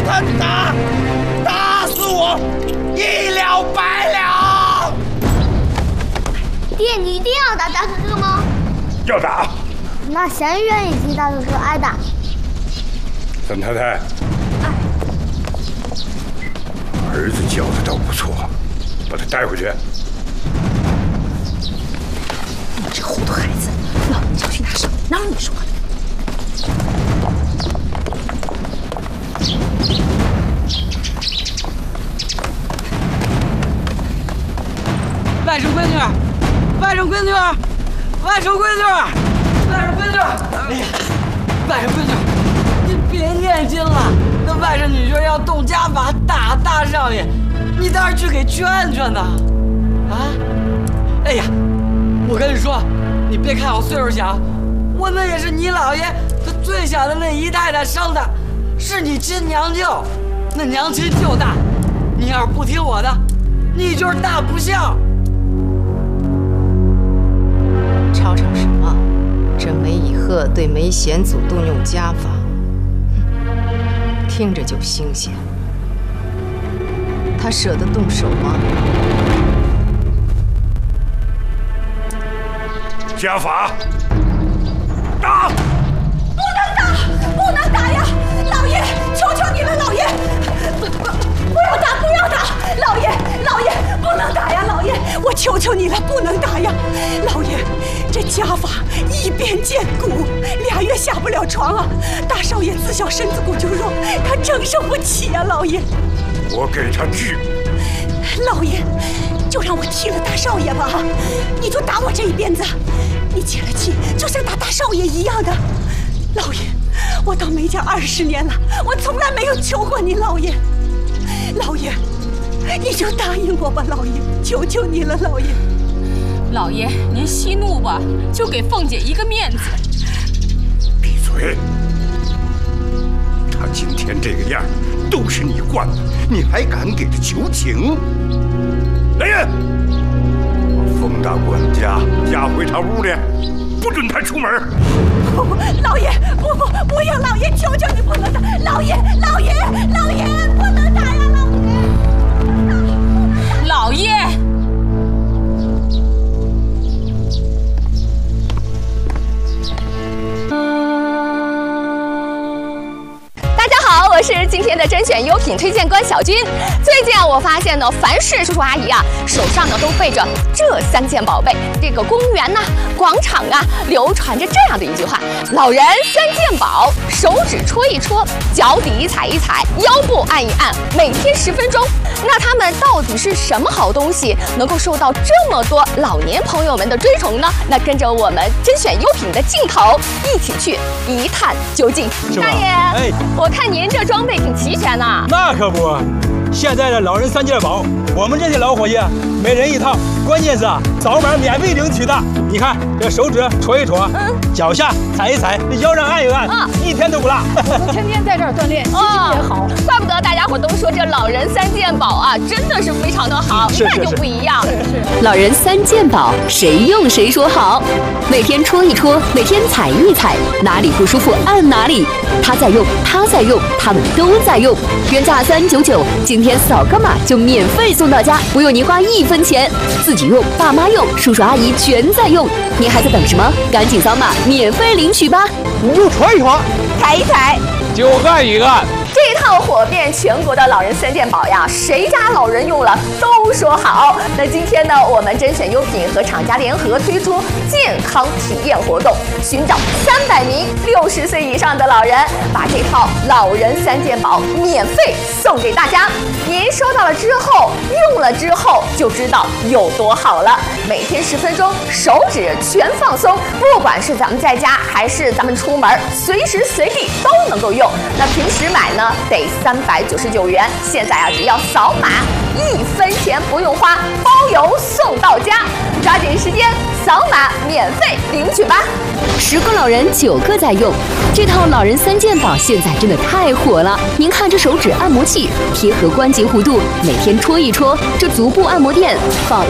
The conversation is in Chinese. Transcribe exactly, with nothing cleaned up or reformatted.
他打，打死我，一了百了。 爹，你一定要打大哥哥吗？ 要打。 那谁愿意替大哥哥挨打？ 三太太，儿子教的倒不错，把他带回去。 你这糊涂孩子，老人教训大圣，哪有你说的？ 外甥闺女，外甥闺女，外甥闺女，外甥闺女！哎呀，外甥闺女，你别念经了。那外甥女婿要动家法打大少爷，你倒是去给劝劝呐！啊！哎呀，我跟你说，你别看我岁数小，我那也是你姥爷他最小的那姨太太生的，是你亲娘舅，那娘亲舅大。你要是不听我的，你就是大不孝。 吵吵什么？这梅以鹤对梅显祖动用家法，听着就新鲜。他舍得动手吗？ 家法，打！ 不能打，不能打呀！老爷，求求你了，老爷，不不，不要打，不要打！老爷，老爷，不能打呀！老爷，我求求你了，不能打呀！老爷，这家法一鞭见骨，俩月下不了床啊！大少爷自小身子骨就弱，他承受不起呀！老爷， 我给他治。 老爷，就让我替了大少爷吧！你就打我这一鞭子，你解了气，就像打大少爷一样的。老爷，我到梅家二十年了，我从来没有求过你，老爷。老爷，你就答应我吧，老爷，求求你了，老爷。 老爷，您息怒吧，就给凤姐一个面子。 闭嘴！他今天这个样，都是你惯的，你还敢给他求情？来人，把冯大管家押回他屋里，不准他出门。 不不，老爷，不不，不要，老爷，求求你不能打！老爷，老爷，老爷，不能打呀，老爷！ 老爷。我是今天的甄选优品推荐官小军。最近啊，我发现呢，凡是叔叔阿姨啊，手上呢都背着这三件宝贝。这个公园呐、啊、广场啊，流传着这样的一句话：老人三件宝，手指戳一戳，脚底踩一踩，腰部按一按，每天十分钟。那他们到底是什么好东西，能够受到这么多老年朋友们的追崇呢？那跟着我们甄选优品的镜头，一起去一探究竟。大爷，哎，我看您这装备挺齐全呐。 那可不，现在的老人三件宝，我们这些老伙计每人一套，关键是啊，扫码免费领取的。你看这手指戳一戳，嗯，脚下踩一踩，这腰上按一按，嗯，一天都不落。 我们天天在这儿锻炼，心情也好。 怪不得大家伙都说这老人三件宝啊，真的是非常的好，一看就不一样。 是是。 老人三件宝，谁用谁说好。每天戳一戳，每天踩一踩，哪里不舒服按哪里。他在用，他在用，他们都在用。原价三九九，今天扫个码就免费送到家，不用您花一分钱。自己用，爸妈用，叔叔阿姨全在用。您还在等什么？赶紧扫码免费领取吧！ 你就戳一戳， 踩一踩， 就按一按。 这套火遍全国的老人三件宝呀，谁家老人用了都说好。那今天呢，我们甄选优品和厂家联合推出健康体验活动，寻找三百名六十岁以上的老人，把这套老人三件宝免费送给大家。您收到了之后，用了之后就知道有多好了。每天十分钟，手指全放松，不管是咱们在家还是咱们出门，随时随地都能够用。那平时买呢？得三百九十九元，现在啊，只要扫码，一分钱不用花，包邮送到家。抓紧时间扫码免费领取吧！ 十个老人九个在用，这套老人三件宝现在真的太火了。您看这手指按摩器贴合关节弧度，每天戳一戳，这足部按摩垫放